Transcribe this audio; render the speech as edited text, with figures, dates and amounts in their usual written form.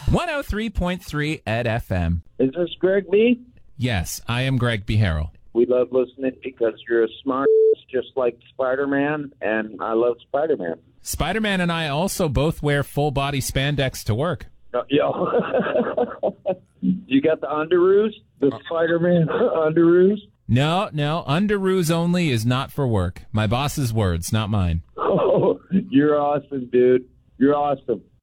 103.3 at FM. Is this Greg B? Yes, I am Greg B. Harrell. We love listening because you're a smart just like Spider-Man, and I love Spider-Man. Spider-Man and I also both wear full-body spandex to work. Yo. You got the underoos? The Spider-Man underoos? No, underoos only is not for work. My boss's words, not mine. Oh, you're awesome, dude. You're awesome.